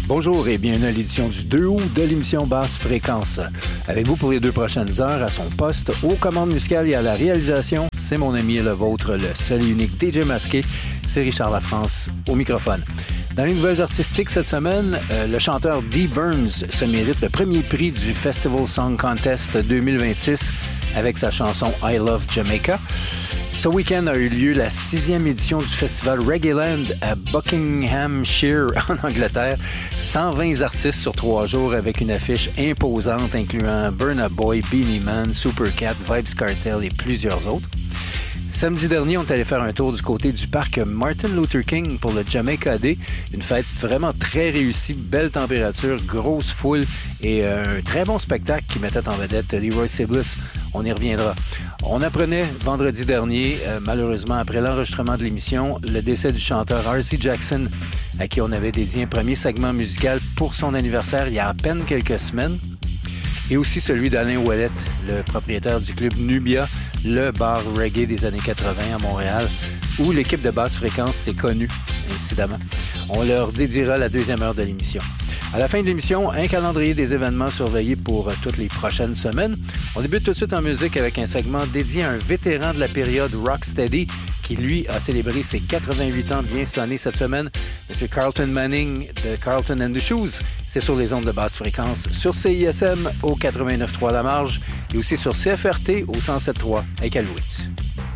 Bonjour et bienvenue à l'édition du 2 août de l'émission Basse Fréquence. Avec vous pour les 2 prochaines heures à son poste, aux commandes musicales et à la réalisation, c'est mon ami et le vôtre, le seul et unique DJ masqué, c'est Richard Lafrance au microphone. Dans les nouvelles artistiques cette semaine, le chanteur Dee Burns se mérite le premier prix du Festival Song Contest 2026 avec sa chanson I Love Jamaica. Ce week-end a eu lieu la 6e édition du festival Reggaeland à Buckinghamshire, en Angleterre. 120 artistes sur 3 jours avec une affiche imposante incluant Burna Boy, Beenie Man, Supercat, Vybz Kartel et plusieurs autres. Samedi dernier, on est allé faire un tour du côté du parc Martin Luther King pour le Jamaica Day. Une fête vraiment très réussie, belle température, grosse foule et un très bon spectacle qui mettait en vedette Leroy Sibbles. On y reviendra. On apprenait vendredi dernier, malheureusement après l'enregistrement de l'émission, le décès du chanteur R.C. Jackson, à qui on avait dédié un premier segment musical pour son anniversaire il y a à peine quelques semaines. Et aussi celui d'Alain Ouellet, le propriétaire du club Nubia, le bar reggae des années 80 à Montréal, où l'équipe de Basse Fréquence s'est connue, incidemment. On leur dédiera la 2e heure de l'émission. À la fin de l'émission, un calendrier des événements surveillés pour toutes les prochaines semaines. On débute tout de suite en musique avec un segment dédié à un vétéran de la période Rocksteady qui, lui, a célébré ses 88 ans bien sonnés cette semaine. M. Carlton Manning de Carlton and the Shoes. C'est sur les ondes de Basse Fréquence, sur CISM au 89.3 La Marge et aussi sur CFRT au 107.3 à Iqaluit.